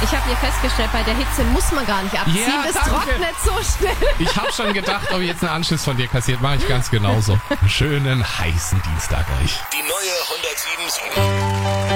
Ich habe hier festgestellt, bei der Hitze muss man gar nicht abziehen. Ja, es danke. trocknet so schnell. Ich habe schon gedacht, ob ich jetzt einen Anschluss von dir kassiert, mache ich ganz genauso. Schönen heißen Dienstag euch. Die neue 107.7.